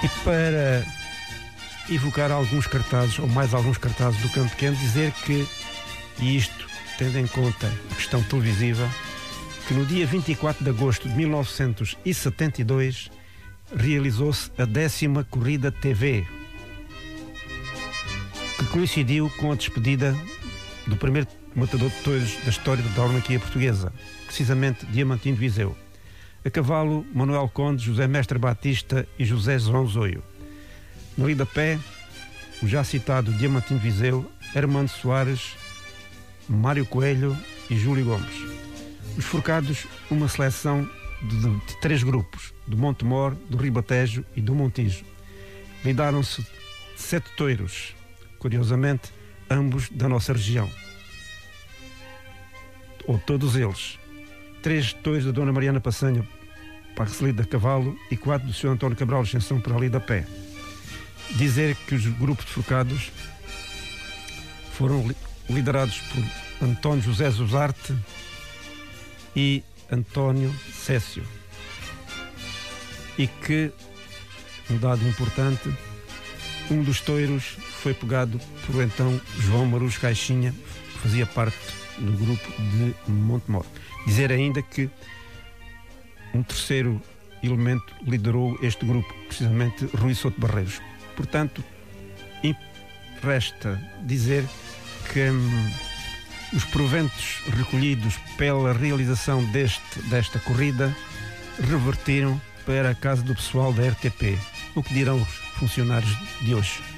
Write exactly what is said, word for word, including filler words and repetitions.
E para evocar alguns cartazes, ou mais alguns cartazes do Campo Pequeno, dizer que, e isto tendo em conta a questão televisiva, que no dia vinte e quatro de agosto de mil novecentos e setenta e dois realizou-se a décima corrida T V, que coincidiu com a despedida do primeiro matador de touros da história da tauromaquia portuguesa, precisamente Diamantino de Viseu. A cavalo, Manuel Conde, José Mestre Batista e José João Zoio. No lida pé, o já citado Diamantino de Viseu, Armando Soares, Mário Coelho e Júlio Gomes. Os forcados, uma seleção de, de, de três grupos, do Montemor, do Ribatejo e do Montijo. Lidaram-se sete touros, curiosamente, ambos da nossa região. Ou todos eles. Três touros da Dona Mariana Passanha para a Recelida a cavalo e quatro do senhor António Cabral Ascensão para ali da pé. Dizer que os grupos de forcados foram li liderados por António José Zuzarte e António Cécio. E que, um dado importante, um dos touros foi pegado por então João Marus Caixinha, que fazia parte do grupo de Montemor. Dizer ainda que um terceiro elemento liderou este grupo, precisamente Rui Souto Barreiros. Portanto, resta dizer que hum, os proventos recolhidos pela realização deste, desta corrida revertiram para a casa do pessoal da R T P. O que dirão os funcionários de hoje?